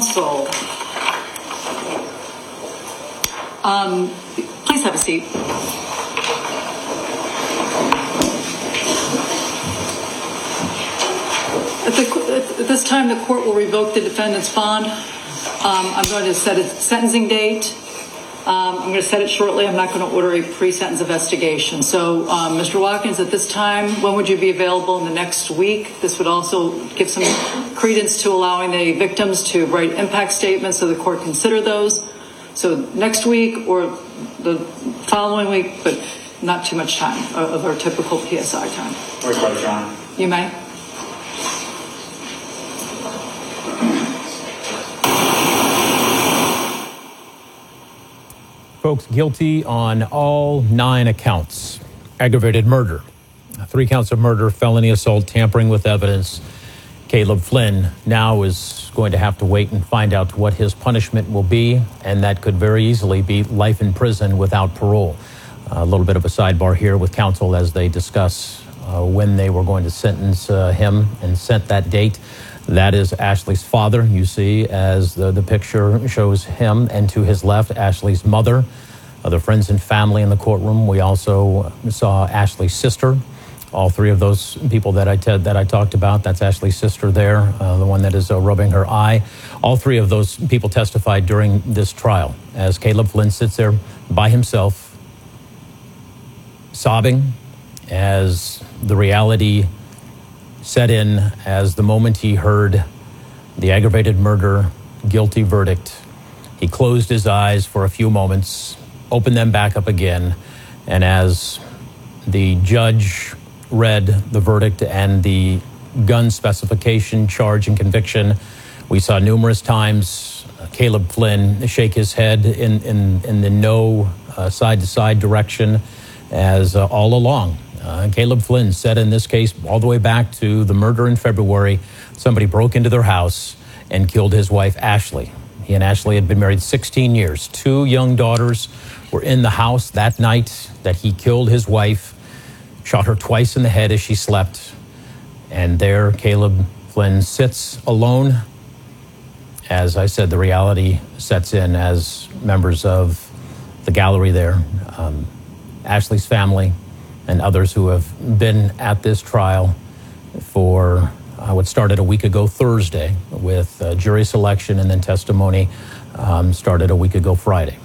counsel. Please have a seat. At this time, the court will revoke the defendant's bond. I'm going to set a sentencing date. I'm going to set it shortly. I'm not going to order a pre-sentence investigation. So, Mr. Watkins, at this time, when would you be available in the next week? This would also give some credence to allowing the victims to write impact statements so the court consider those. So next week or the following week, but not too much time of our typical PSI time. Request, Your Honor. You may. Folks, guilty on all 9 accounts. Aggravated murder, 3 counts of murder, felony assault, tampering with evidence. Caleb Flynn now is going to have to wait and find out what his punishment will be, and that could very easily be life in prison without parole. A little bit of a sidebar here with counsel as they discuss when they were going to sentence him and set that date. That is Ashley's father, you see, as the picture shows him, and to his left, Ashley's mother, other friends and family in the courtroom. We also saw Ashley's sister. All 3 of those people that I talked about, that's Ashley's sister there, the one that is rubbing her eye. All 3 of those people testified during this trial as Caleb Flynn sits there by himself, sobbing as the reality set in, as the moment he heard the aggravated murder guilty verdict. He closed his eyes for a few moments, opened them back up again, and as the judge read the verdict and the gun specification, charge, and conviction, we saw numerous times Caleb Flynn shake his head in the no side-to-side direction, as all along Caleb Flynn said in this case, all the way back to the murder in February, somebody broke into their house and killed his wife, Ashley. He and Ashley had been married 16 years. 2 young daughters were in the house that night that he killed his wife, shot her twice in the head as she slept. And there Caleb Flynn sits alone. As I said, the reality sets in as members of the gallery there, Ashley's family, and others who have been at this trial for what started a week ago Thursday with jury selection, and then testimony started a week ago Friday.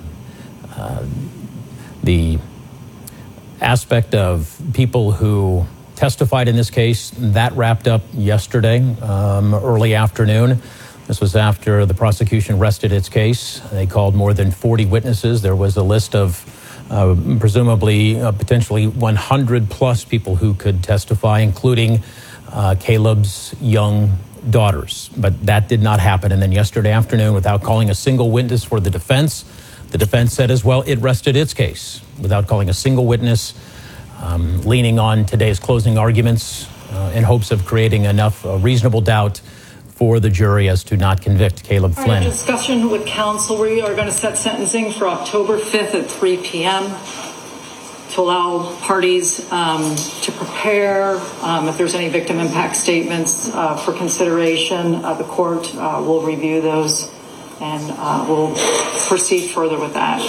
The aspect of people who testified in this case, that wrapped up yesterday, early afternoon. This was after the prosecution rested its case. They called more than 40 witnesses. There was a list of presumably potentially 100 plus people who could testify, including Caleb's young daughters. But that did not happen. And then yesterday afternoon, without calling a single witness for the defense said as well it rested its case without calling a single witness, leaning on today's closing arguments in hopes of creating enough reasonable doubt for the jury as to not convict Caleb Flynn. Discussion with counsel. We are going to set sentencing for October 5th at 3 p.m. to allow parties to prepare if there's any victim impact statements for consideration. The court will review those and we'll proceed further with that.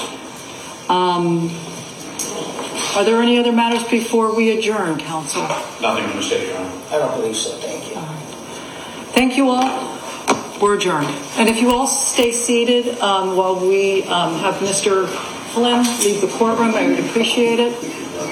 Are there any other matters before we adjourn, counsel? Nothing to say, Your Honor. I don't believe so. Thank you. Thank you all. We're adjourned. And if you all stay seated while we have Mr. Flynn leave the courtroom, I would appreciate it.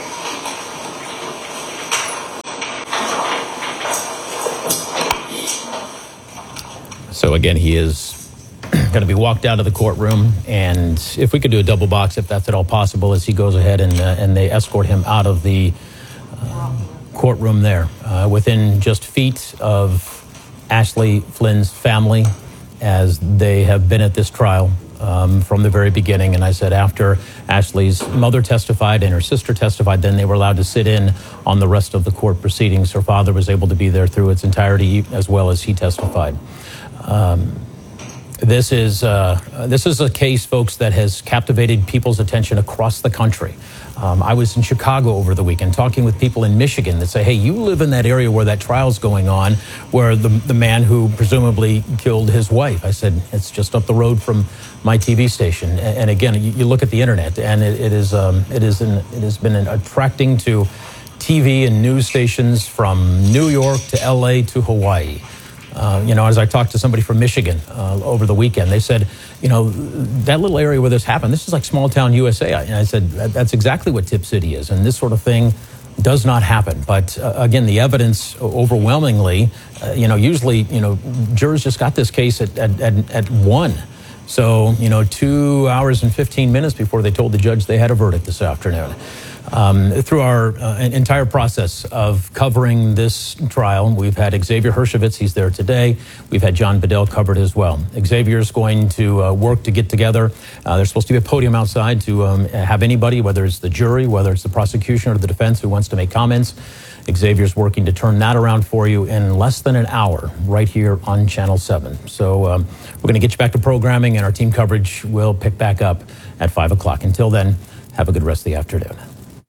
So again, he is going to be walked out of the courtroom, and if we could do a double box, if that's at all possible, as he goes ahead and they escort him out of the courtroom there, within just feet of Ashley Flynn's family, as they have been at this trial from the very beginning. And I said after Ashley's mother testified and her sister testified, then they were allowed to sit in on the rest of the court proceedings. Her father was able to be there through its entirety as well as he testified. This is a case, folks, that has captivated people's attention across the country. I was in Chicago over the weekend talking with people in Michigan that say, hey, you live in that area where that trial's going on, where the man who presumably killed his wife. I said, it's just up the road from my TV station. And again, you look at the internet, and it has been attracting to TV and news stations from New York to LA to Hawaii. As I talked to somebody from Michigan over the weekend, they said, that little area where this happened, this is like small town USA. And I said, that's exactly what Tip City is. And this sort of thing does not happen. But again, the evidence overwhelmingly, usually, jurors just got this case at 1. So, 2 hours and 15 minutes before they told the judge they had a verdict this afternoon. Through our entire process of covering this trial, we've had Xavier Hershevitz. He's there today. We've had John Bedell covered as well. Xavier's going to work to get together. There's supposed to be a podium outside to have anybody, whether it's the jury, whether it's the prosecution or the defense, who wants to make comments. Xavier's working to turn that around for you in less than an hour right here on Channel 7. So we're going to get you back to programming, and our team coverage will pick back up at 5 o'clock. Until then, have a good rest of the afternoon.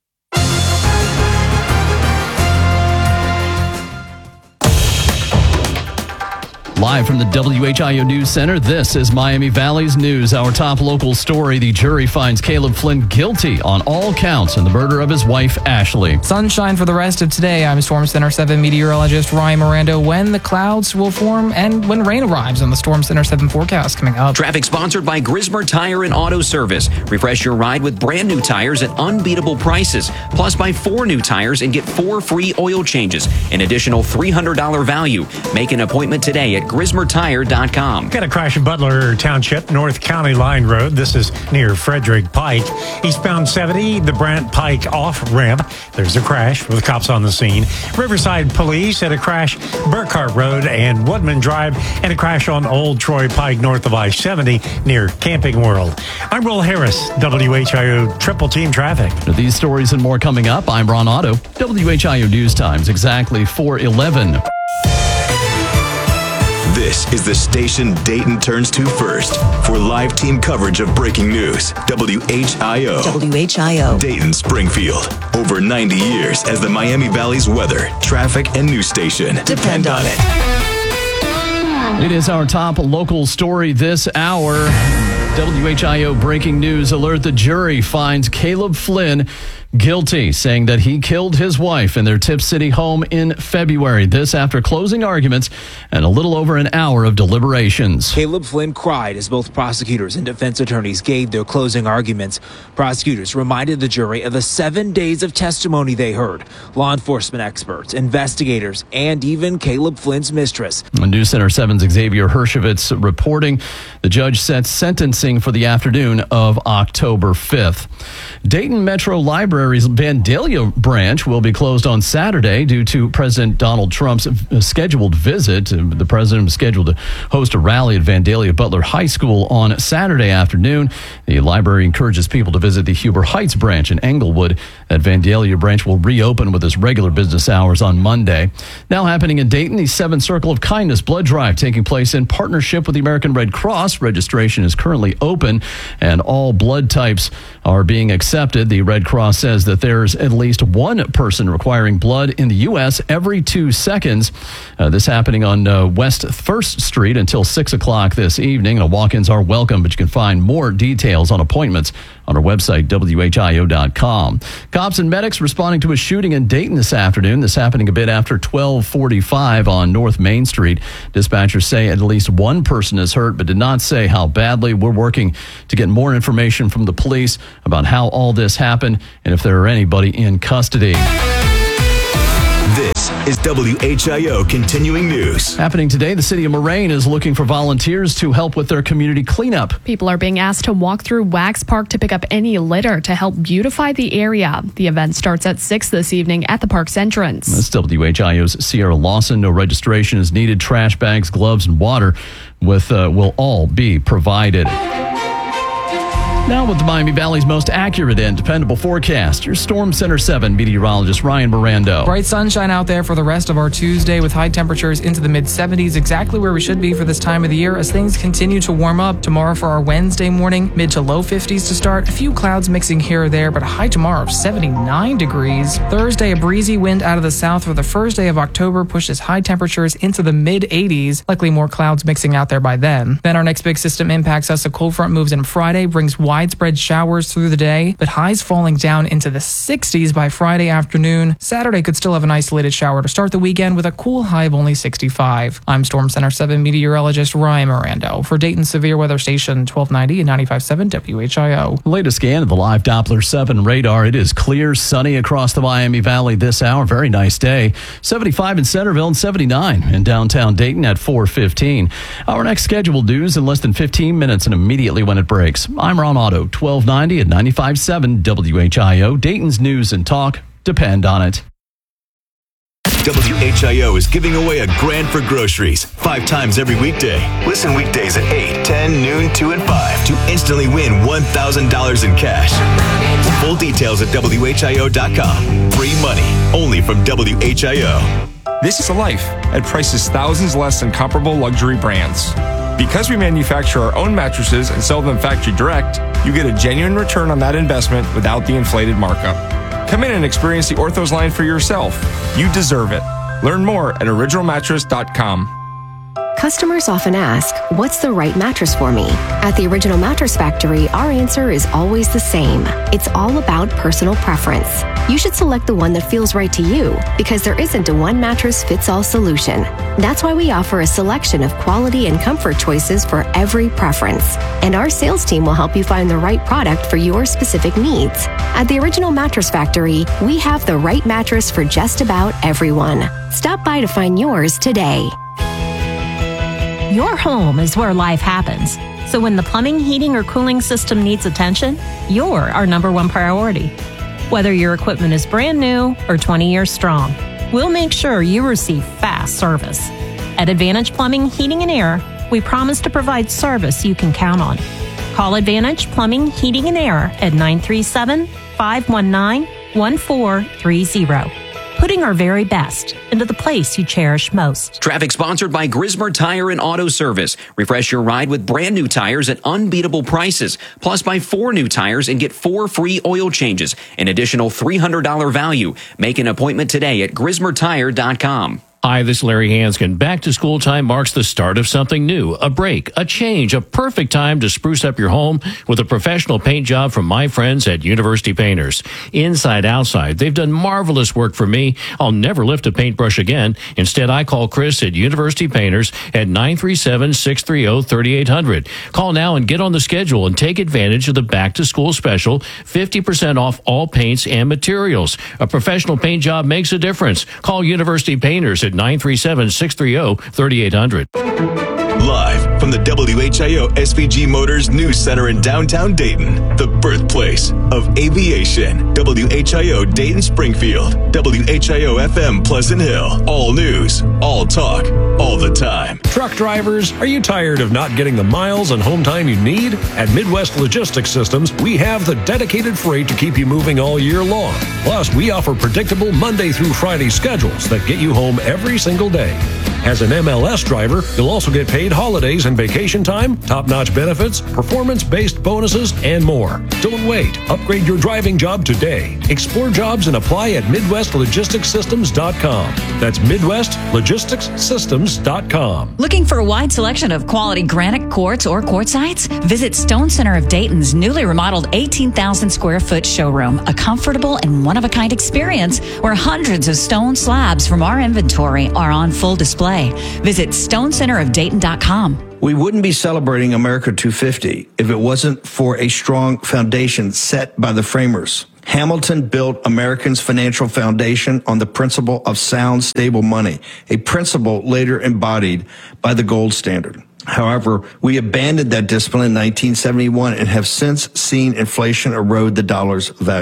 Live from the WHIO News Center, this is Miami Valley's News. Our top local story: the jury finds Caleb Flynn guilty on all counts in the murder of his wife, Ashley. Sunshine for the rest of today. I'm Storm Center 7 meteorologist Ryan Miranda. When the clouds will form and when rain arrives on the Storm Center 7 forecast coming up. Traffic sponsored by Grismer Tire and Auto Service. Refresh your ride with brand new tires at unbeatable prices. Plus, buy 4 new tires and get 4 free oil changes. An additional $300 value. Make an appointment today at GrismerTire.com. Got a crash in Butler Township, North County Line Road. This is near Frederick Pike. Eastbound 70, the Brant Pike off-ramp. There's a crash with cops on the scene. Riverside Police had a crash Burkhart Road and Woodman Drive, and a crash on Old Troy Pike north of I-70 near Camping World. I'm Will Harris, WHIO Triple Team Traffic. These stories and more coming up. I'm Ron Otto, WHIO News Times, exactly 4:11. This is the station Dayton turns to first for live team coverage of breaking news. WHIO. WHIO. Dayton, Springfield. Over 90 years as the Miami Valley's weather, traffic, and news station. Depend on it. It is our top local story this hour. WHIO breaking news alert: the jury finds Caleb Flynn guilty, saying that he killed his wife in their Tip City home in February. This after closing arguments and a little over an hour of deliberations. Caleb Flynn cried as both prosecutors and defense attorneys gave their closing arguments. Prosecutors reminded the jury of the 7 days of testimony they heard. Law enforcement experts, investigators, and even Caleb Flynn's mistress. News Center 7's Xavier Hershevitz reporting. The judge sets sentencing for the afternoon of October 5th. Dayton Metro Library's Vandalia branch will be closed on Saturday due to President Donald Trump's scheduled visit. The president was scheduled to host a rally at Vandalia Butler High School on Saturday afternoon. The library encourages people to visit the Huber Heights branch in Englewood. That Vandalia branch will reopen with its regular business hours on Monday. Now happening in Dayton, the 7th Circle of Kindness blood drive taking place in partnership with the American Red Cross. Registration is currently open and all blood types are being accepted. The Red Cross says that there's at least one person requiring blood in the U.S. every 2 seconds. This happening on West 1st Street until 6 o'clock this evening. Walk-ins are welcome, but you can find more details on appointments on our website, WHIO.com. Cops and medics responding to a shooting in Dayton this afternoon. This happening a bit after 12:45 on North Main Street. Dispatchers say at least one person is hurt, but did not say how badly. We're working to get more information from the police about how all this happened and if there are anybody in custody. This is WHIO Continuing News. Happening today, the city of Moraine is looking for volunteers to help with their community cleanup. People are being asked to walk through Wax Park to pick up any litter to help beautify the area. The event starts at 6 this evening at the park's entrance. That's WHIO's Sierra Lawson. No registration is needed. Trash bags, gloves, and water will all be provided. Now with the Miami Valley's most accurate and dependable forecast, your Storm Center 7 meteorologist Ryan Mirando. Bright sunshine out there for the rest of our Tuesday with high temperatures into the mid-70s, exactly where we should be for this time of the year as things continue to warm up. Tomorrow for our Wednesday morning, mid to low 50s to start. A few clouds mixing here or there, but a high tomorrow of 79 degrees. Thursday, a breezy wind out of the south for the first day of October pushes high temperatures into the mid-80s. Likely more clouds mixing out there by then. Then our next big system impacts us. A cold front moves in Friday, brings widespread showers through the day, but highs falling down into the 60s by Friday afternoon. Saturday could still have an isolated shower to start the weekend with a cool high of only 65. I'm Storm Center 7 meteorologist Ryan Mirando for Dayton Severe Weather Station 1290 and 95.7 WHIO. Latest scan of the live Doppler 7 radar. It is clear, sunny across the Miami Valley this hour. Very nice day. 75 in Centerville and 79 in downtown Dayton at 4:15. Our next scheduled news in less than 15 minutes and immediately when it breaks. I'm Ron Otto, 1290 and 95.7 WHIO. Dayton's news and talk depend on it. WHIO is giving away a grand for groceries 5 times every weekday. Listen weekdays at 8, 10, noon, 2, and 5 to instantly win $1,000 in cash. Full details at WHIO.com. Free money only from WHIO. This is a life at prices thousands less than comparable luxury brands. Because we manufacture our own mattresses and sell them factory direct, you get a genuine return on that investment without the inflated markup. Come in and experience the Orthos line for yourself. You deserve it. Learn more at originalmattress.com. Customers often ask, what's the right mattress for me? At the Original Mattress Factory, our answer is always the same. It's all about personal preference. You should select the one that feels right to you because there isn't a one-mattress-fits-all solution. That's why we offer a selection of quality and comfort choices for every preference. And our sales team will help you find the right product for your specific needs. At the Original Mattress Factory, we have the right mattress for just about everyone. Stop by to find yours today. Your home is where life happens. So when the plumbing, heating, or cooling system needs attention, you're our number one priority. Whether your equipment is brand new or 20 years strong, we'll make sure you receive fast service. At Advantage Plumbing, Heating, and Air, we promise to provide service you can count on. Call Advantage Plumbing, Heating, and Air at 937-519-1430. Putting our very best into the place you cherish most. Traffic sponsored by Grismer Tire and Auto Service. Refresh your ride with brand new tires at unbeatable prices. Plus, buy 4 new tires and get 4 free oil changes. An additional $300 value. Make an appointment today at GrismerTire.com. Hi, this is Larry Hanskin. Back to school time marks the start of something new, a break, a change, a perfect time to spruce up your home with a professional paint job from my friends at University Painters. Inside, outside, they've done marvelous work for me. I'll never lift a paintbrush again. Instead, I call Chris at University Painters at 937-630-3800. Call now and get on the schedule and take advantage of the back to school special, 50% off all paints and materials. A professional paint job makes a difference. Call University Painters at 937-630-3800. Live from the WHIO SVG Motors News Center in downtown Dayton, the birthplace of aviation. WHIO Dayton Springfield, WHIO FM Pleasant Hill. All news, all talk, all the time. Truck drivers, are you tired of not getting the miles and home time you need? At Midwest Logistics Systems, we have the dedicated freight to keep you moving all year long. Plus, we offer predictable Monday through Friday schedules that get you home every single day. As an MLS driver, you'll also get paid holidays and vacation time, top-notch benefits, performance-based bonuses, and more. Don't wait. Upgrade your driving job today. Explore jobs and apply at MidwestLogisticsSystems.com. That's MidwestLogisticsSystems.com. Looking for a wide selection of quality granite quartz or quartzites? Visit Stone Center of Dayton's newly remodeled 18,000 square foot showroom, a comfortable and one-of-a-kind experience where hundreds of stone slabs from our inventory are on full display. Visit StoneCenterofDayton.com. We wouldn't be celebrating America 250 if it wasn't for a strong foundation set by the framers. Hamilton built Americans' financial foundation on the principle of sound, stable money, a principle later embodied by the gold standard. However, we abandoned that discipline in 1971 and have since seen inflation erode the dollar's value.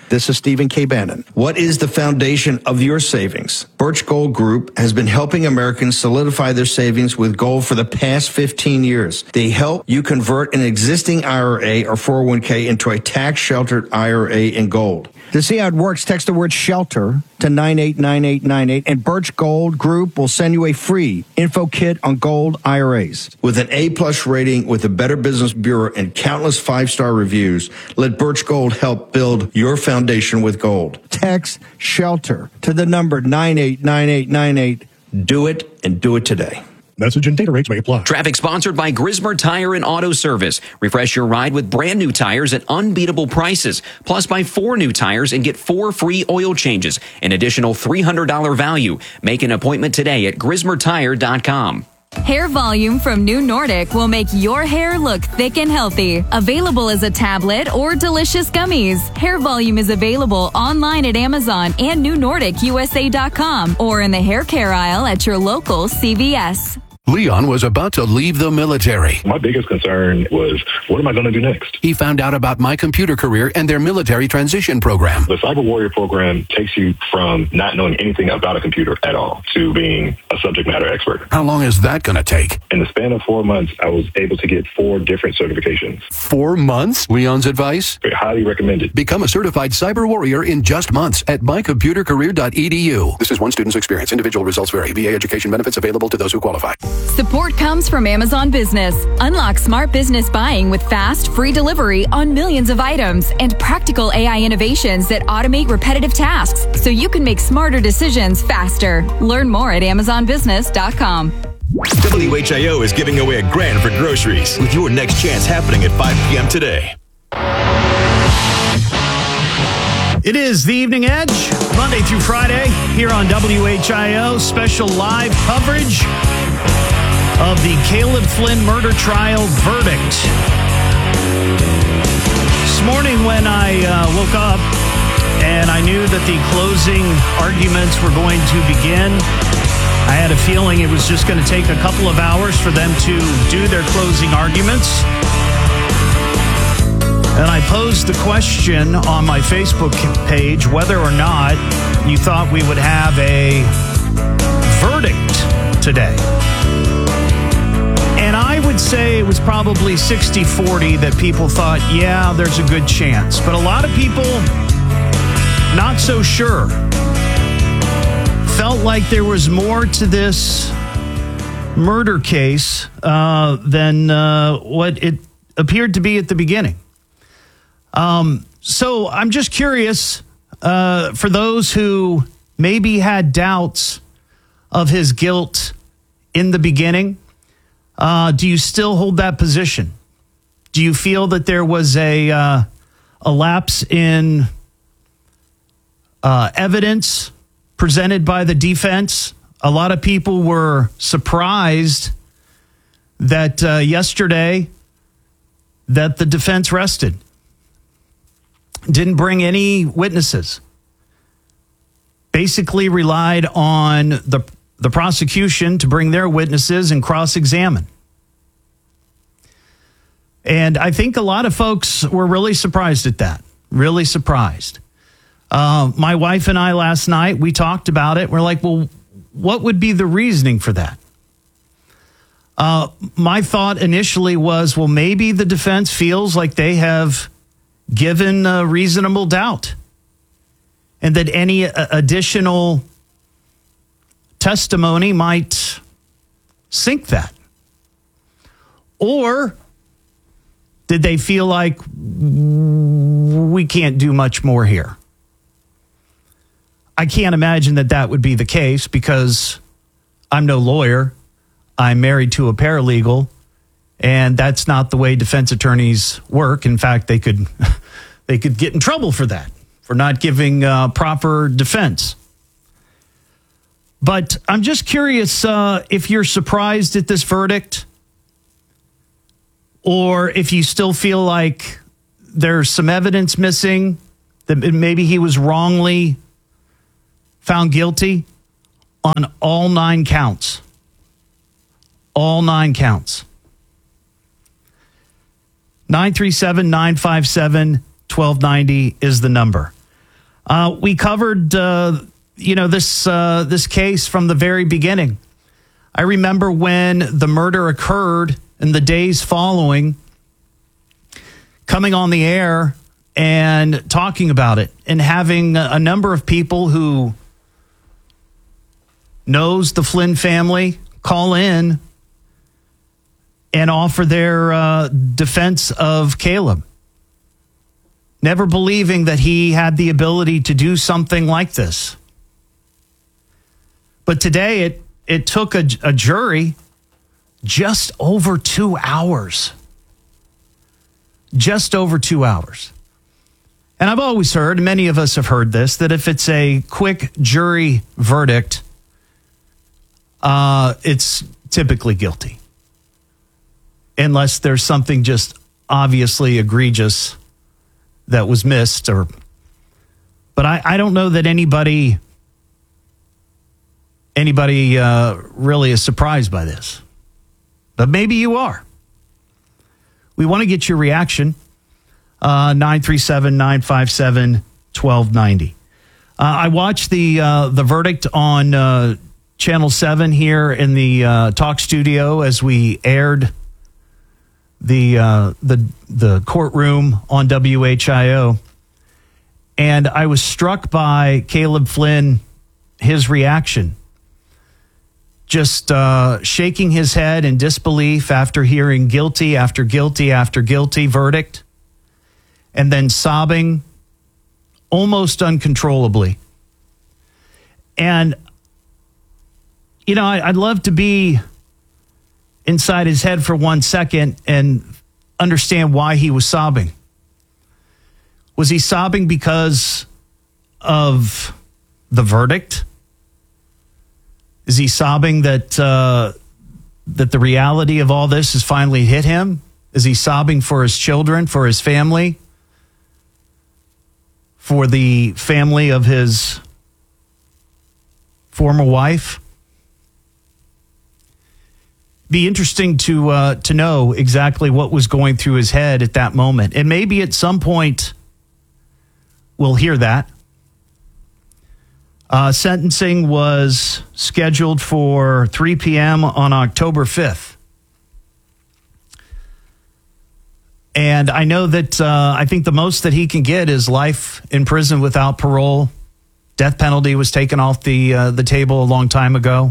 This is Stephen K. Bannon. What is the foundation of your savings? Birch Gold Group has been helping Americans solidify their savings with gold for the past 15 years. They help you convert an existing IRA or 401k into a tax-sheltered IRA in gold. To see how it works, text the word SHELTER to 989898, and Birch Gold Group will send you a free info kit on gold IRAs. With an A-plus rating with the Better Business Bureau and countless 5-star reviews, let Birch Gold help build your foundation with gold. Text SHELTER to the number 989898. Do it, and do it today. Message and data rates may apply. Traffic sponsored by Grismer Tire and Auto Service. Refresh your ride with brand new tires at unbeatable prices. Plus, buy 4 new tires and get 4 free oil changes. An additional $300 value. Make an appointment today at GrismerTire.com. Hair Volume from New Nordic will make your hair look thick and healthy. Available as a tablet or delicious gummies. Hair Volume is available online at Amazon and NewNordicUSA.com or in the hair care aisle at your local CVS. Leon was about to leave the military. My biggest concern was, what am I going to do next? He found out about My Computer Career and their military transition program. The Cyber Warrior program takes you from not knowing anything about a computer at all to being a subject matter expert. How long is that going to take? In the span of 4 months, I was able to get 4 different certifications. 4 months? Leon's advice? Highly recommended. Become a certified cyber warrior in just months at mycomputercareer.edu. This is one student's experience. Individual results vary. VA education benefits available to those who qualify. Support comes from Amazon Business. Unlock smart business buying with fast, free delivery on millions of items and practical AI innovations that automate repetitive tasks so you can make smarter decisions faster. Learn more at AmazonBusiness.com. WHIO is giving away $1,000 for groceries with your next chance happening at 5 p.m. today. It is the Evening Edge, Monday through Friday, here on WHIO. Special live coverage of the Caleb Flynn murder trial verdict. This morning when I woke up and I knew that the closing arguments were going to begin, I had a feeling it was just going to take a couple of hours for them to do their closing arguments. And I posed the question on my Facebook page whether or not you thought we would have a verdict today. And I would say it was probably 60-40 that people thought, yeah, there's a good chance. But a lot of people, not so sure. Felt like there was more to this murder case than what it appeared to be at the beginning. So I'm just curious, for those who maybe had doubts of his guilt in the beginning, do you still hold that position? Do you feel that there was a lapse in evidence presented by the defense? A lot of people were surprised that yesterday that the defense rested. Didn't bring any witnesses. Basically relied on the prosecution to bring their witnesses and cross-examine. And I think a lot of folks were really surprised at that. Really surprised. My wife and I last night, we talked about it. We're like, well, what would be the reasoning for that? My thought initially was, well, maybe the defense feels like they have given reasonable doubt and that any additional testimony might sink that. Or did they feel like we can't do much more here? I can't imagine that that would be the case because I'm no lawyer. I'm married to a paralegal, and that's not the way defense attorneys work. In fact, they could get in trouble for that, for not giving proper defense. But I'm just curious if you're surprised at this verdict, or if you still feel like there's some evidence missing, that maybe he was wrongly found guilty on all 9 counts. All 9 counts. 937-957-1290 is the number. We covered, this case from the very beginning. I remember when the murder occurred in the days following, coming on the air and talking about it and having a number of people who knows the Flynn family call in and offer their defense of Caleb. Never believing that he had the ability to do something like this. But today it took a jury just over 2 hours. Just over 2 hours. And I've always heard, many of us have heard this, that if it's a quick jury verdict, it's typically guilty. Unless there's something just obviously egregious that was missed. But I don't know that anybody really is surprised by this. But maybe you are. We want to get your reaction. 937-957-1290. I watched the verdict on Channel 7 here in the talk studio as we aired the courtroom on WHIO. And I was struck by Caleb Flynn, his reaction. Just shaking his head in disbelief after hearing guilty after guilty after guilty verdict, and then sobbing almost uncontrollably. And, I'd love to be inside his head for 1 second and understand why he was sobbing. Was he sobbing because of the verdict? Is he sobbing that the reality of all this has finally hit him? Is he sobbing for his children, for his family, for the family of his former wife? Be interesting to know exactly what was going through his head at that moment. And maybe at some point we'll hear that. Sentencing was scheduled for 3 p.m. on October 5th. And I know that I think the most that he can get is life in prison without parole. Death penalty was taken off the table a long time ago.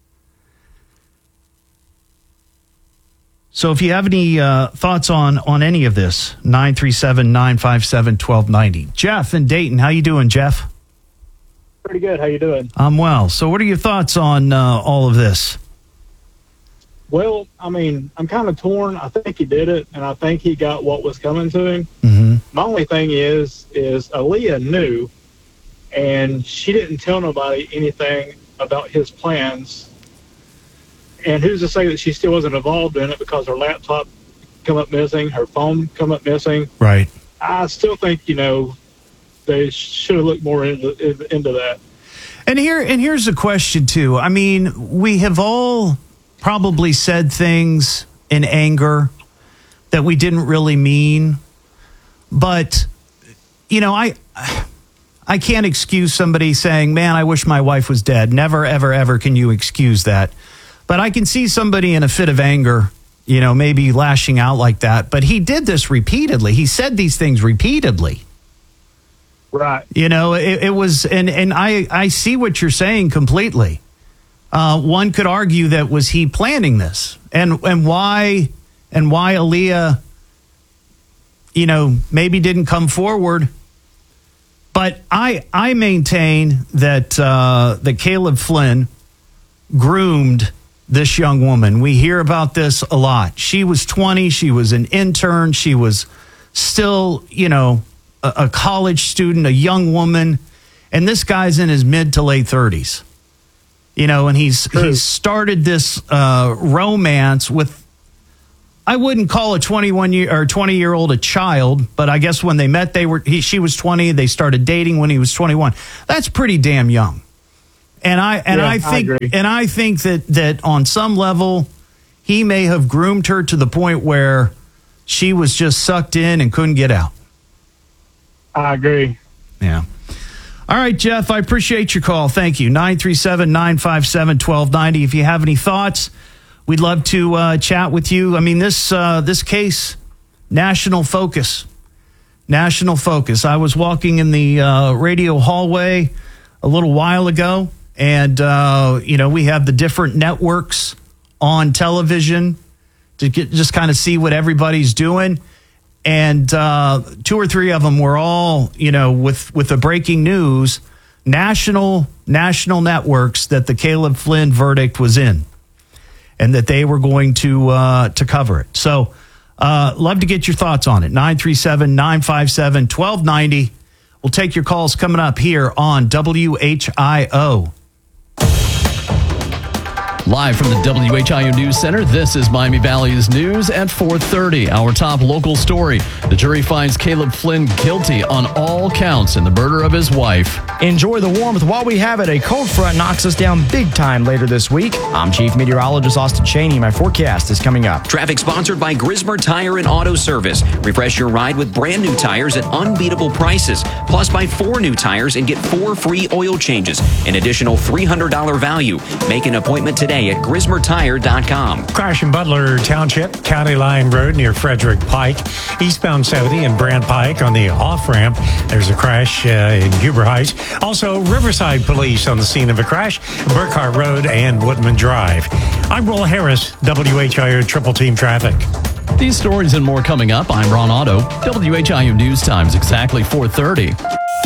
So if you have any thoughts on any of this, 937-957-1290. Jeff in Dayton, how you doing, Jeff? Pretty good. How you doing? I'm well. So what are your thoughts on all of this? Well, I'm kind of torn. I think he did it, and I think he got what was coming to him. Mm-hmm. My only thing is Aaliyah knew, and she didn't tell nobody anything about his plans. And who's to say that she still wasn't involved in it because her laptop come up missing, her phone come up missing. Right. I still think, they should have looked more into that. And here's a question, too. We have all probably said things in anger that we didn't really mean. But, I can't excuse somebody saying, man, I wish my wife was dead. Never, ever, ever can you excuse that. But I can see somebody in a fit of anger, maybe lashing out like that. But he did this repeatedly. He said these things repeatedly. Right. It was, and I see what you're saying completely. One could argue that was he planning this, and why Aaliyah, maybe didn't come forward. But I maintain that Caleb Flynn groomed this young woman. We hear about this a lot. She was 20. She was an intern. She was still, a college student, a young woman. And this guy's in his mid to late 30s. And he's started this romance with, I wouldn't call a 20-year-old a child, but I guess when they met, she was 20. They started dating when he was 21. That's pretty damn young. And I think that on some level, he may have groomed her to the point where she was just sucked in and couldn't get out. I agree. Yeah. All right, Jeff, I appreciate your call. Thank you. 937-957-1290. If you have any thoughts, we'd love to chat with you. I mean, this case, national focus. National focus. I was walking in the radio hallway a little while ago, and, we have the different networks on television to just kind of see what everybody's doing. And 2 or 3 of them were all, with the breaking news, national networks that the Caleb Flynn verdict was in, and that they were going to cover it. So, love to get your thoughts on it. 937-957-1290. We'll take your calls coming up here on WHIO. Live from the WHIO News Center, this is Miami Valley's News at 4:30. Our top local story. The jury finds Caleb Flynn guilty on all counts in the murder of his wife. Enjoy the warmth while we have it. A cold front knocks us down big time later this week. I'm Chief Meteorologist Austin Cheney. My forecast is coming up. Traffic sponsored by Grismer Tire and Auto Service. Refresh your ride with brand new tires at unbeatable prices. Plus, buy 4 new tires and get 4 free oil changes. An additional $300 value. Make an appointment today at GrismerTire.com. Crash in Butler Township, County Line Road near Frederick Pike. Eastbound 70 and Brant Pike on the off-ramp. There's a crash in Huber Heights. Also, Riverside Police on the scene of a crash, Burkhart Road and Woodman Drive. I'm Will Harris, WHIO Triple Team Traffic. These stories and more coming up. I'm Ron Otto. WHIO News Times, exactly 4:30.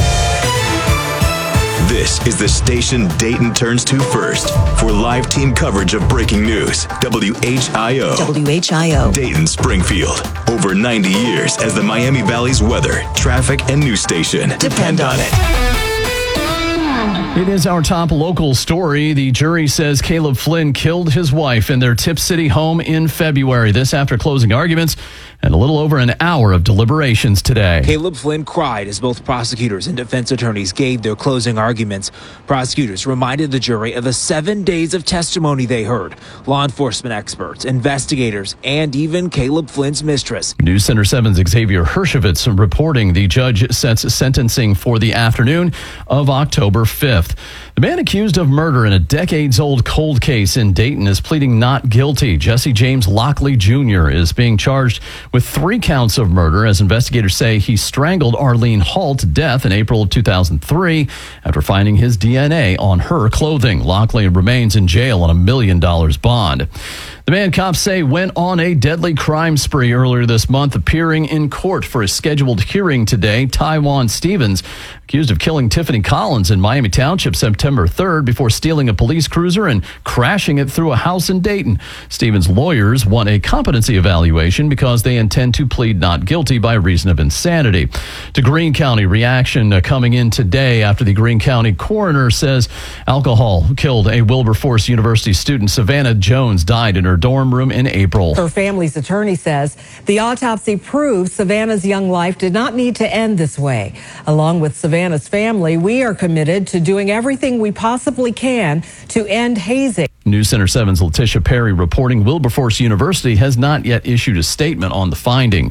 This is the station Dayton turns to first for live team coverage of breaking news. WHIO. WHIO. Dayton Springfield. Over 90 years as the Miami Valley's weather, traffic, and news station. Depend on it. It is our top local story. The jury says Caleb Flynn killed his wife in their Tip City home in February. This after closing arguments and a little over an hour of deliberations today. Caleb Flynn cried as both prosecutors and defense attorneys gave their closing arguments. Prosecutors reminded the jury of the 7 days of testimony they heard. Law enforcement experts, investigators, and even Caleb Flynn's mistress. News Center 7's Xavier Hershovitz reporting the judge sets sentencing for the afternoon of October 5th. The man accused of murder in a decades-old cold case in Dayton is pleading not guilty. Jesse James Lockley Jr. is being charged with 3 counts of murder as investigators say he strangled Arlene Hall to death in April of 2003 after finding his DNA on her clothing. Lockley remains in jail on $1 million bond. The man cops say went on a deadly crime spree earlier this month, appearing in court for a scheduled hearing today. Taiwan Stevens, accused of killing Tiffany Collins in Miami Township September 3rd before stealing a police cruiser and crashing it through a house in Dayton. Stevens' lawyers want a competency evaluation because they intend to plead not guilty by reason of insanity. To Greene County, reaction coming in today after the Greene County coroner says alcohol killed a Wilberforce University student. Savannah Jones died in her dorm room in April. Her family's attorney says the autopsy proves Savannah's young life did not need to end this way. Along with Savannah's family, we are committed to doing everything we possibly can to end hazing. News Center 7's Letitia Perry reporting Wilberforce University has not yet issued a statement on the findings.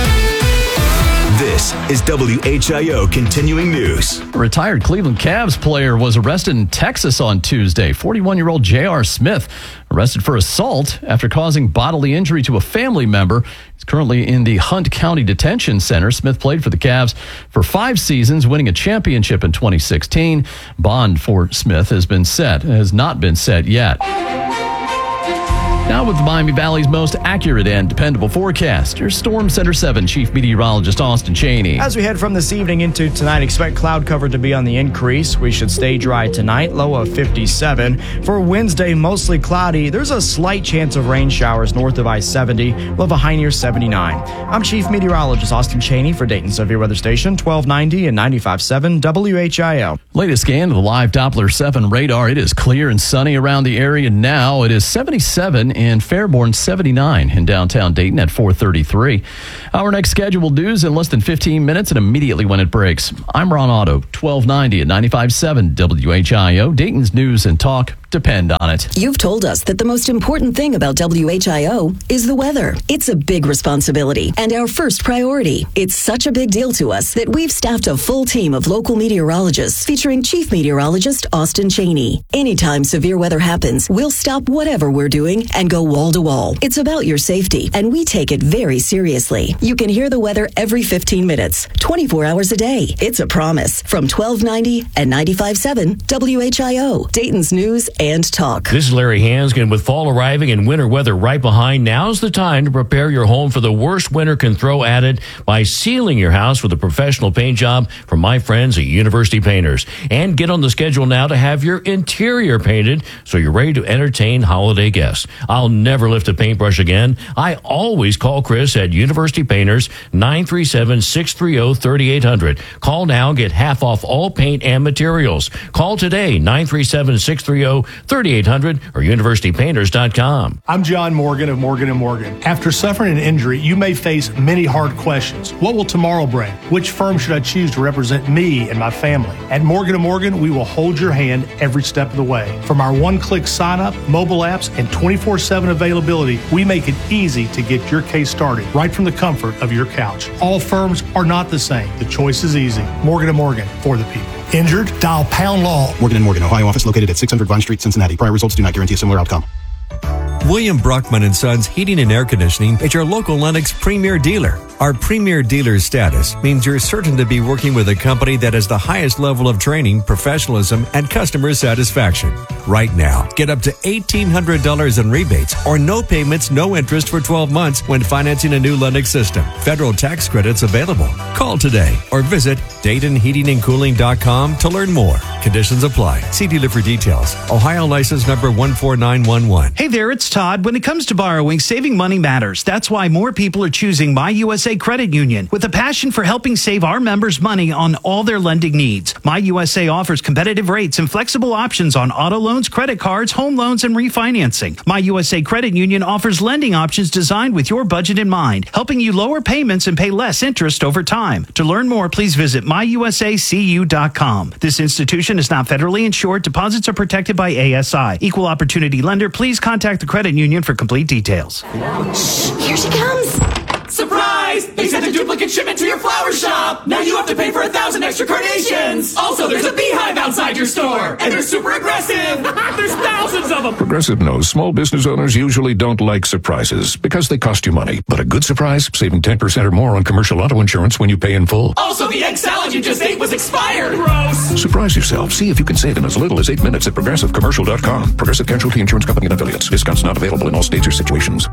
This is WHIO Continuing News. A retired Cleveland Cavs player was arrested in Texas on Tuesday. 41-year-old J.R. Smith arrested for assault after causing bodily injury to a family member. He's currently in the Hunt County Detention Center. Smith played for the Cavs for 5 seasons, winning a championship in 2016. Bond for Smith has not been set yet. Now with Miami Valley's most accurate and dependable forecast, your Storm Center 7 Chief Meteorologist Austin Cheney. As we head from this evening into tonight, expect cloud cover to be on the increase. We should stay dry tonight, low of 57. For Wednesday, mostly cloudy. There's a slight chance of rain showers north of I-70. We'll have a high near 79. I'm Chief Meteorologist Austin Cheney for Dayton Severe Weather Station, 1290 and 95.7 WHIO. Latest scan of the live Doppler 7 radar. It is clear and sunny around the area now. It is 77 in Fairborn, 79 in downtown Dayton at 4:33. Our next scheduled news in less than 15 minutes and immediately when it breaks. I'm Ron Otto, 1290 and 95.7 WHIO, Dayton's News and Talk. depend on it. You've told us that the most important thing about WHIO is the weather. It's a big responsibility and our first priority. It's such a big deal to us that we've staffed a full team of local meteorologists featuring Chief Meteorologist Austin Cheney. Anytime severe weather happens, we'll stop whatever we're doing and go wall to wall. It's about your safety, and we take it very seriously. You can hear the weather every 15 minutes, 24 hours a day. It's a promise. From 1290 and 95.7 WHIO, Dayton's News and Talk. This is Larry Hansgen. With fall arriving and winter weather right behind, now's the time to prepare your home for the worst winter can throw at it by sealing your house with a professional paint job from my friends at University Painters. And get on the schedule now to have your interior painted so you're ready to entertain holiday guests. I'll never lift a paintbrush again. I always call Chris at University Painters, 937-630-3800. Call now, get half off all paint and materials. Call today, 937-630-3800 or universitypainters.com. I'm John Morgan of Morgan & Morgan. After suffering an injury, you may face many hard questions. What will tomorrow bring? Which firm should I choose to represent me and my family? At Morgan & Morgan, we will hold your hand every step of the way. From our one-click sign-up, mobile apps, and 24/7 availability, we make it easy to get your case started right from the comfort of your couch. All firms are not the same. The choice is easy. Morgan & Morgan, for the people. Injured? Dial pound law. Morgan & Morgan, Ohio office located at 600 Vine Street, Cincinnati. Prior results do not guarantee a similar outcome. William Brockman & Sons Heating and Air Conditioning is your local Lennox premier dealer. Our premier dealer status means you're certain to be working with a company that has the highest level of training, professionalism, and customer satisfaction. Right now, get up to $1,800 in rebates or no payments, no interest for 12 months when financing a new Lennox system. Federal tax credits available. Call today or visit DaytonHeatingandCooling.com to learn more. Conditions apply. See dealer for details. Ohio license number 14911. Hey there, it's Todd. When it comes to borrowing, saving money matters. That's why more people are choosing My USA Credit Union with a passion for helping save our members money on all their lending needs. My USA offers competitive rates and flexible options on auto loans, credit cards, home loans, and refinancing. My USA Credit Union offers lending options designed with your budget in mind, helping you lower payments and pay less interest over time. To learn more, please visit myusacu.com. This institution is not federally insured. Deposits are protected by ASI. Equal opportunity lender. Please contact the credit union for complete details. Here she comes. Surprise! They sent a duplicate shipment to your flower shop. Now you have to pay for 1,000 extra carnations. Also, there's a beehive outside your store, and they're super aggressive. There's thousands of them. Progressive knows small business owners usually don't like surprises because they cost you money. But a good surprise, saving 10% or more on commercial auto insurance when you pay in full. Also, the egg salad you just ate was expired. Gross. Surprise yourself. See if you can save in as little as 8 minutes at progressivecommercial.com. Progressive Casualty Insurance Company and affiliates. Discounts not available in all states or situations.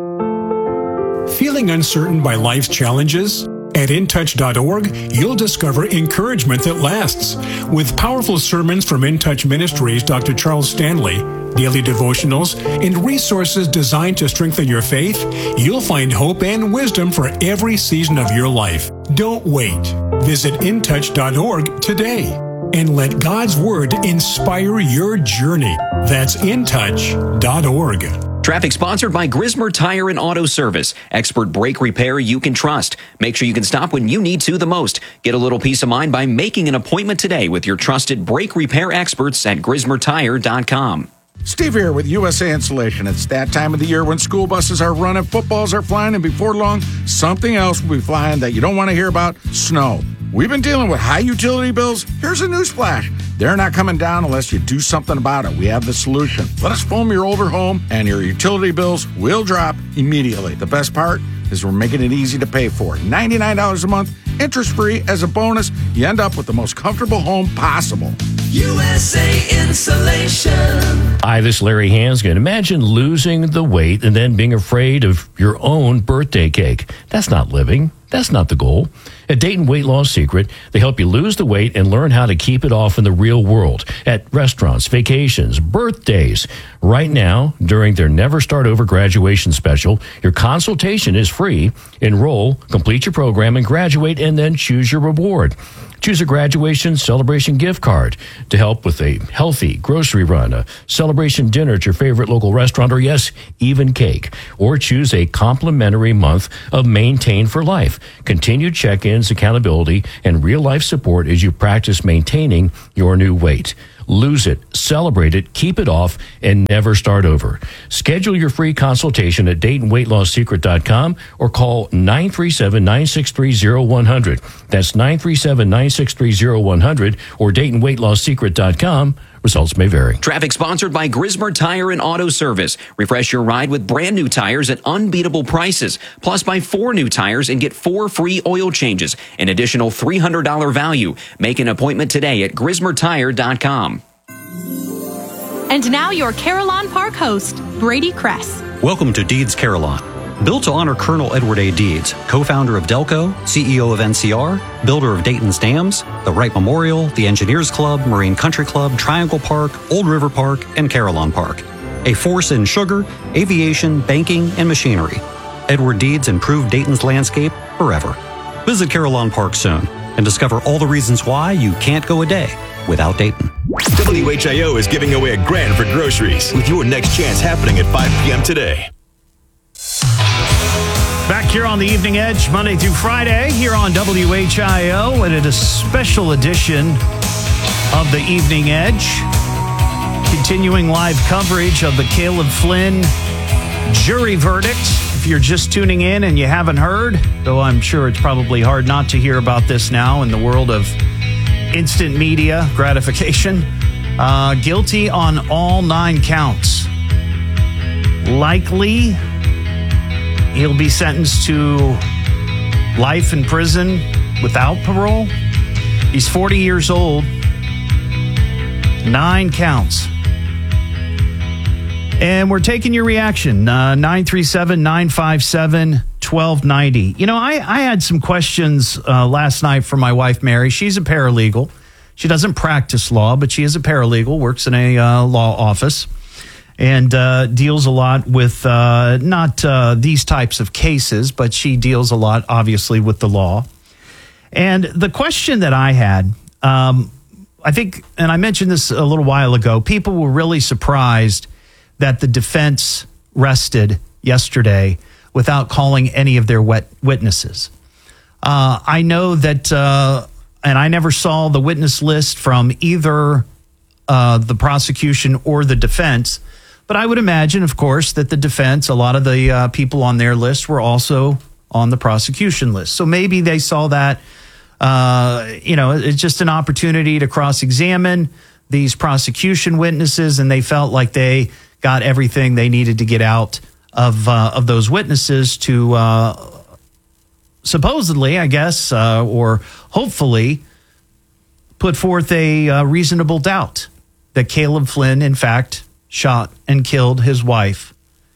Feeling uncertain by life's challenges? At InTouch.org, you'll discover encouragement that lasts. With powerful sermons from InTouch Ministries' Dr. Charles Stanley, daily devotionals, and resources designed to strengthen your faith, you'll find hope and wisdom for every season of your life. Don't wait. Visit InTouch.org today and let God's Word inspire your journey. That's InTouch.org. Traffic sponsored by Grismer Tire and Auto Service. Expert brake repair you can trust. Make sure you can stop when you need to the most. Get a little peace of mind by making an appointment today with your trusted brake repair experts at GrismerTire.com. Steve here with USA Insulation. It's that time of the year when school buses are running, footballs are flying, and before long, something else will be flying that you don't want to hear about: snow. We've been dealing with high utility bills. Here's a newsflash. They're not coming down unless you do something about it. We have the solution. Let us foam your older home and your utility bills will drop immediately. The best part is we're making it easy to pay for. $99 a month, interest-free. As a bonus, you end up with the most comfortable home possible. USA Insulation. Hi, this is Larry Hansgen. Imagine losing the weight and then being afraid of your own birthday cake. That's not living. That's not the goal. At Dayton Weight Loss Secret, they help you lose the weight and learn how to keep it off in the real world at restaurants, vacations, birthdays. Right now, during their Never Start Over graduation special, your consultation is free. Enroll, complete your program, and graduate, and then choose your reward. Choose a graduation celebration gift card to help with a healthy grocery run, a celebration dinner at your favorite local restaurant, or yes, even cake. Or choose a complimentary month of Maintain for Life. Continued check-ins, accountability, and real-life support as you practice maintaining your new weight. Lose it, celebrate it, keep it off, and never start over. Schedule your free consultation at DaytonWeightLossSecret.com or call 937-963-0100. That's 937-963-0100 or DaytonWeightLossSecret.com. Results may vary. Traffic sponsored by Grismer Tire and Auto Service. Refresh your ride with brand new tires at unbeatable prices. Plus, buy 4 new tires and get 4 free oil changes. An additional $300 value. Make an appointment today at GrismerTire.com. And now your Carillon Park host, Brady Kress. Welcome to Deeds Carillon. Built to honor Colonel Edward A. Deeds, co-founder of Delco, CEO of NCR, builder of Dayton's dams, the Wright Memorial, the Engineers Club, Marine Country Club, Triangle Park, Old River Park, and Carillon Park. A force in sugar, aviation, banking, and machinery. Edward Deeds improved Dayton's landscape forever. Visit Carillon Park soon and discover all the reasons why you can't go a day without Dayton. WHIO is giving away $1,000 for groceries with your next chance happening at 5 p.m. today. Back here on the Evening Edge, Monday through Friday, here on WHIO, and a special edition of the Evening Edge. Continuing live coverage of the Caleb Flynn jury verdict. If you're just tuning in and you haven't heard, though I'm sure it's probably hard not to hear about this now in the world of instant media gratification, guilty on all 9 counts. Likely, he'll be sentenced to life in prison without parole. He's 40 years old. 9 counts. And we're taking your reaction. 937-957-1290. You know, I had some questions last night from my wife, Mary. She's a paralegal. She doesn't practice law, but she is a paralegal, works in a law office, and deals a lot with not these types of cases, but she deals a lot, obviously, with the law. And the question that I had, I think, and I mentioned this a little while ago, people were really surprised that the defense rested yesterday without calling any of their witnesses. I know that, and I never saw the witness list from either the prosecution or the defense, but I would imagine, of course, that the defense, a lot of the people on their list were also on the prosecution list. So maybe they saw that, it's just an opportunity to cross-examine these prosecution witnesses, and they felt like they got everything they needed to get out of those witnesses to supposedly, I guess, or hopefully put forth a reasonable doubt that Caleb Flynn, in fact, shot and killed his wife.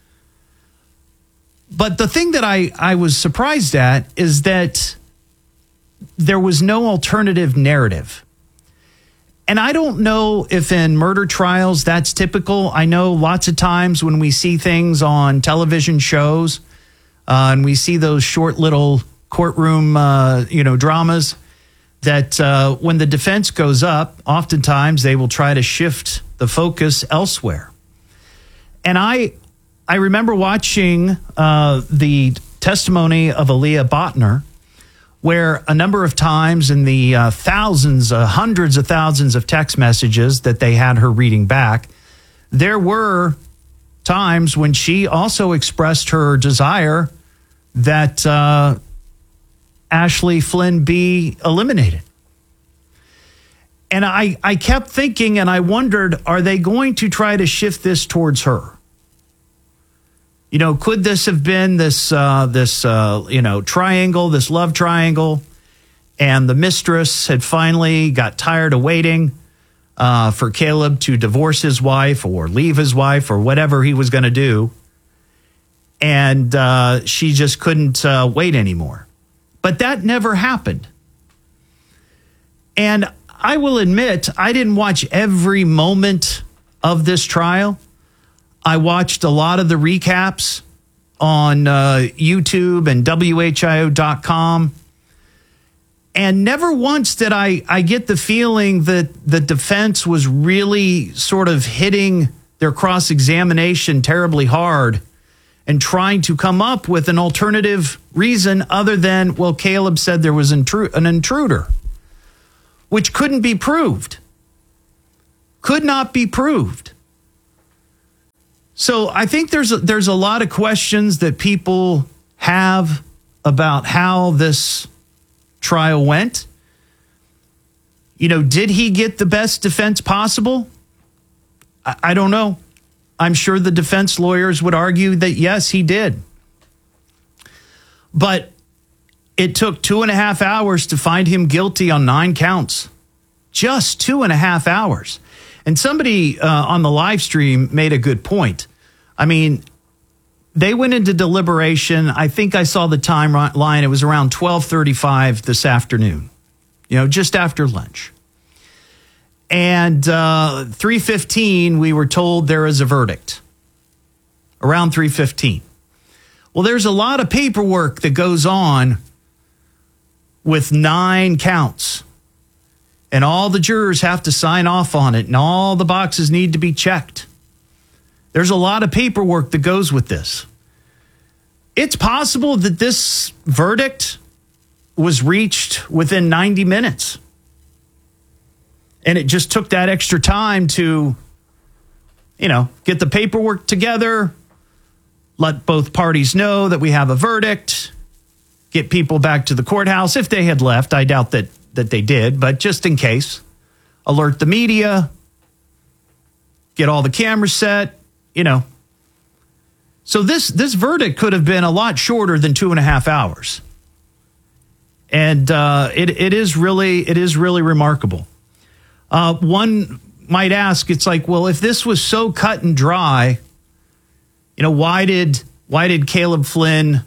But the thing that I was surprised at is that there was no alternative narrative. And I don't know if in murder trials that's typical. I know lots of times when we see things on television shows and we see those short little courtroom, dramas, that when the defense goes up, oftentimes they will try to shift the focus elsewhere. And I remember watching the testimony of Aaliyah Botner, where a number of times in the hundreds of thousands of text messages that they had her reading back, there were times when she also expressed her desire that Ashley Flynn be eliminated. And I kept thinking, and I wondered, are they going to try to shift this towards her? You know, could this have been this triangle, this love triangle, and the mistress had finally got tired of waiting for Caleb to divorce his wife or leave his wife or whatever he was going to do, and she just couldn't wait anymore. But that never happened. And I will admit, I didn't watch every moment of this trial. I watched a lot of the recaps on YouTube and WHIO.com. And never once did I get the feeling that the defense was really sort of hitting their cross-examination terribly hard and trying to come up with an alternative reason other than, well, Caleb said there was an intruder, which couldn't be proved. could not be proved. So I think there's a lot of questions that people have about how this trial went. You know, did he get the best defense possible? I don't know. I'm sure the defense lawyers would argue that, yes, he did. But it took 2.5 hours to find him guilty on 9 counts. Just 2.5 hours. And somebody on the live stream made a good point. I mean, they went into deliberation. I think I saw the timeline. It was around 12:35 this afternoon, you know, just after lunch. And 3:15, we were told there is a verdict. Around 3:15. Well, there's a lot of paperwork that goes on with 9 counts. And all the jurors have to sign off on it, and all the boxes need to be checked. There's a lot of paperwork that goes with this. It's possible that this verdict was reached within 90 minutes. And it just took that extra time to, you know, get the paperwork together, let both parties know that we have a verdict, get people back to the courthouse. If they had left, I doubt that they did, but just in case, alert the media, get all the cameras set, you know. So this verdict could have been a lot shorter than 2.5 hours. And it is really remarkable. One might ask, it's like, well, if this was so cut and dry, you know, why did Caleb Flynn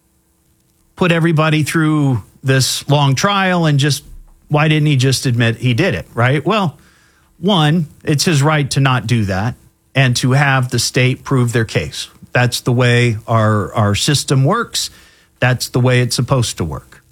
put everybody through this long trial, and just why didn't he just admit he did it, right? Well, one, it's his right to not do that and to have the state prove their case. That's the way our system works. That's the way it's supposed to work.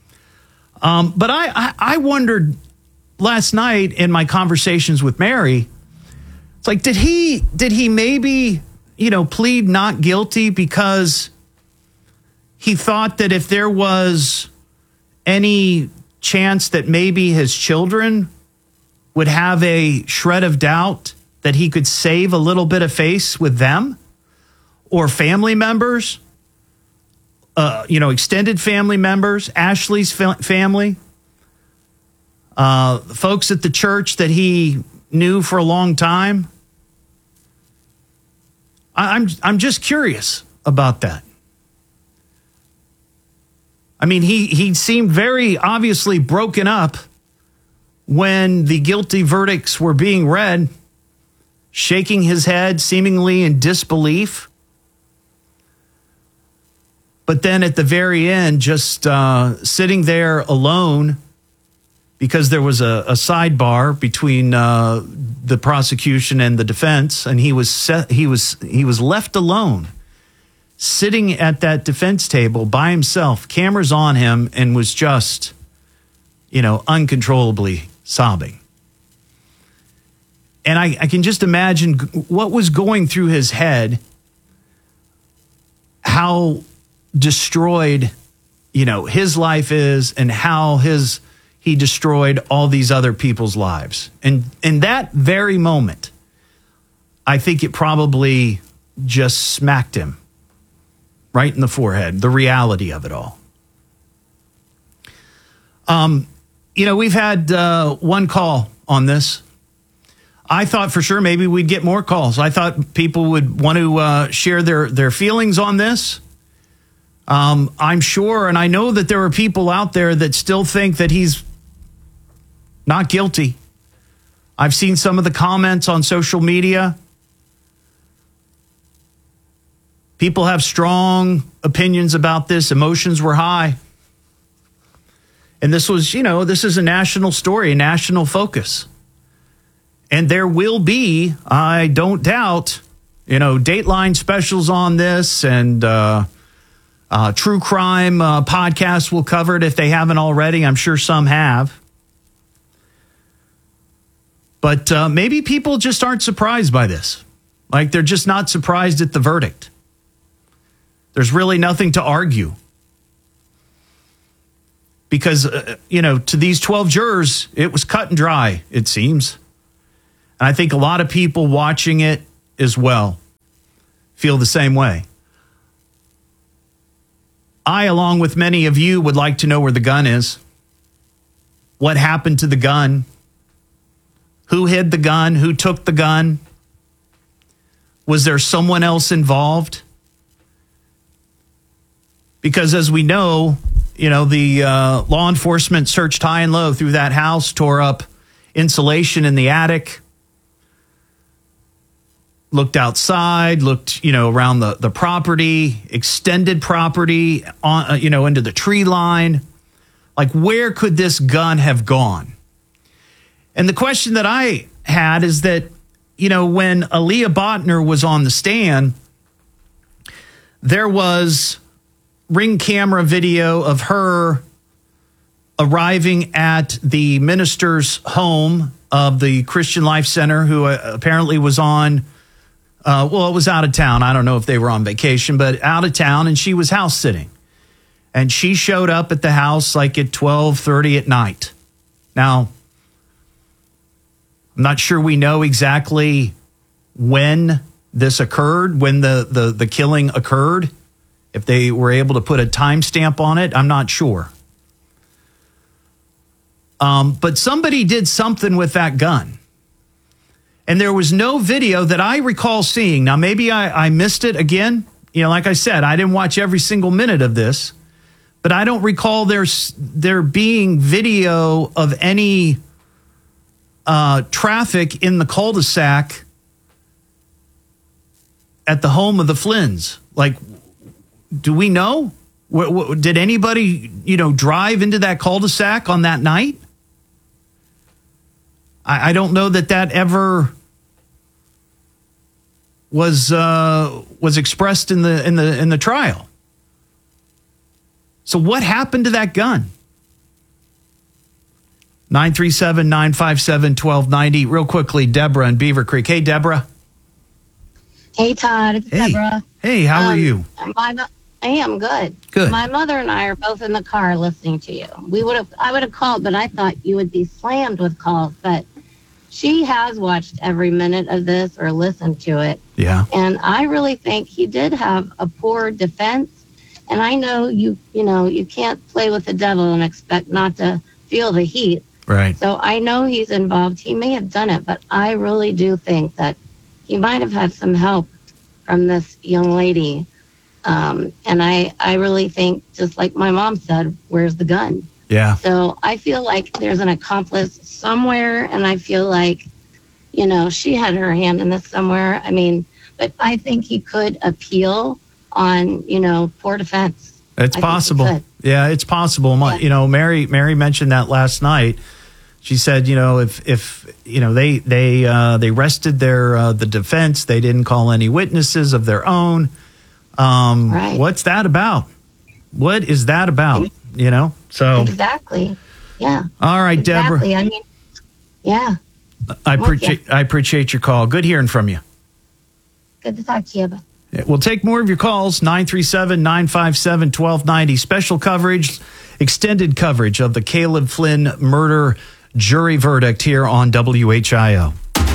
But I wondered last night in my conversations with Mary, it's like, did he maybe, you know, plead not guilty because he thought that if there was any chance that maybe his children would have a shred of doubt that he could save a little bit of face with them or family members, you know, extended family members, Ashley's family, folks at the church that he knew for a long time. I'm just curious about that. I mean, he seemed very obviously broken up when the guilty verdicts were being read, shaking his head seemingly in disbelief. But then at the very end, just sitting there alone, because there was a sidebar between the prosecution and the defense, and he was left alone, sitting at that defense table by himself, cameras on him, and was just, you know, uncontrollably sobbing. And I can just imagine what was going through his head, how destroyed, you know, his life is, and how he destroyed all these other people's lives. And in that very moment, I think it probably just smacked him right in the forehead, the reality of it all. You know, we've had one call on this. I thought for sure maybe we'd get more calls. I thought people would want to share their feelings on this. I'm sure, and I know that there are people out there that still think that he's not guilty. I've seen some of the comments on social media. People have strong opinions about this. Emotions were high. And this was, you know, this is a national story, a national focus. And there will be, I don't doubt, you know, Dateline specials on this, and true crime podcasts will cover it if they haven't already. I'm sure some have. But maybe people just aren't surprised by this. Like, they're just not surprised at the verdict. There's really nothing to argue. Because, you know, to these 12 jurors, it was cut and dry, it seems. And I think a lot of people watching it as well feel the same way. I, along with many of you, would like to know where the gun is. What happened to the gun? Who hid the gun? Who took the gun? Was there someone else involved? Because as we know, the law enforcement searched high and low through that house, tore up insulation in the attic, looked outside, looked, around the property, extended property, on, into the tree line. Like, where could this gun have gone? And the question that I had is that, when Aaliyah Botner was on the stand, there was Ring camera video of her arriving at the minister's home of the Christian Life Center, who apparently was on, it was out of town. I don't know if they were on vacation, but out of town, and she was house sitting. And she showed up at the house like at 12:30 at night. Now, I'm not sure we know exactly when this occurred, when the killing occurred. If they were able to put a timestamp on it, I'm not sure. But somebody did something with that gun. And there was no video that I recall seeing. Now, maybe I missed it again. Like I said, I didn't watch every single minute of this. But I don't recall there being video of any traffic in the cul-de-sac at the home of the Flynns. Like, do we know? Did anybody, drive into that cul-de-sac on that night? I don't know that ever was expressed in the trial. So what happened to that gun? 937-957-1290. Real quickly, Deborah in Beaver Creek. Hey, Deborah. Hey, Todd. It's Deborah. Hey, how are you? I am good. Good. My mother and I are both in the car listening to you. I would have called, but I thought you would be slammed with calls. But she has watched every minute of this or listened to it. Yeah. And I really think he did have a poor defense. And I know you can't play with the devil and expect not to feel the heat. Right. So I know he's involved. He may have done it, but I really do think that he might have had some help from this young lady. And I really think, just like my mom said, where's the gun? Yeah. So I feel like there's an accomplice somewhere, and I feel like, she had her hand in this somewhere. I mean, but I think he could appeal on, poor defense. It's possible. Yeah, it's possible. Yeah. Mary mentioned that last night. She said, if they rested the defense, they didn't call any witnesses of their own. Right. What's that about? What is that about? So exactly. Yeah. All right, exactly. Deborah. I mean, yeah. I appreciate your call. Good hearing from you. Good to talk to you. We'll take more of your calls. 937-957-1290. Special coverage, extended coverage of the Caleb Flynn murder jury verdict here on WHIO.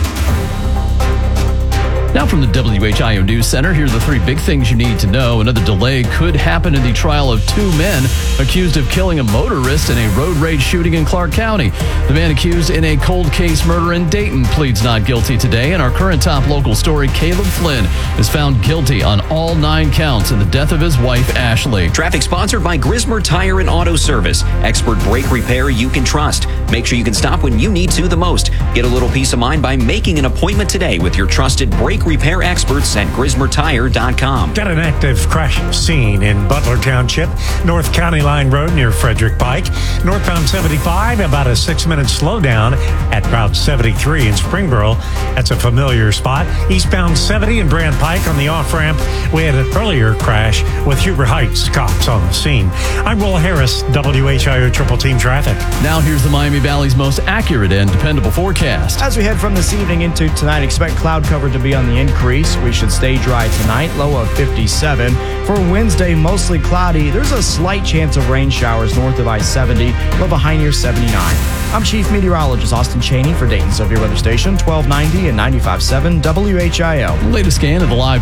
Now from the WHIO News Center, here are the three big things you need to know. Another delay could happen in the trial of two men accused of killing a motorist in a road rage shooting in Clark County. The man accused in a cold case murder in Dayton pleads not guilty today. And our current top local story, Caleb Flynn is found guilty on all 9 counts in the death of his wife, Ashley. Traffic sponsored by Grismer Tire and Auto Service. Expert brake repair you can trust. Make sure you can stop when you need to the most. Get a little peace of mind by making an appointment today with your trusted brake repair experts at GrismerTire.com. Got an active crash scene in Butler Township, North County Line Road near Frederick Pike. Northbound 75, about a 6-minute slowdown at Route 73 in Springboro. That's a familiar spot. Eastbound 70 in Brand Pike on the off-ramp. We had an earlier crash with Huber Heights cops on the scene. I'm Will Harris, WHIO Triple Team Traffic. Now here's the Miami Miami Valley's most accurate and dependable forecast. As we head from this evening into tonight, expect cloud cover to be on the increase. We should stay dry tonight, low of 57. For Wednesday, mostly cloudy. There's a slight chance of rain showers north of I-70, low of a high near 79. I'm Chief Meteorologist Austin Cheney for Dayton Severe Weather Station, 1290 and 95.7 WHIO. Latest scan of the live